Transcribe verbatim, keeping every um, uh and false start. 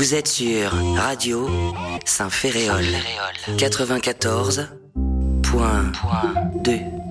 Vous êtes sur Radio Saint-Ferréol quatre-vingt-quatorze point deux.